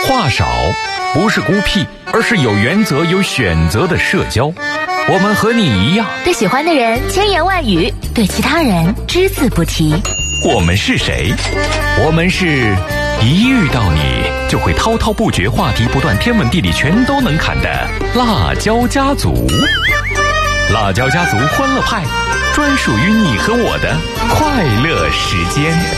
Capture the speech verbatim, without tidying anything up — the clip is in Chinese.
话少不是孤僻，而是有原则有选择的社交。我们和你一样， 对喜欢的人千言万语，对其他人只字不提。 我们是谁？我们是一遇到你就会滔滔不绝，话题不断，天文地理全都能侃的辣椒家族。辣椒家族欢乐派，专属于你和我的快乐时间。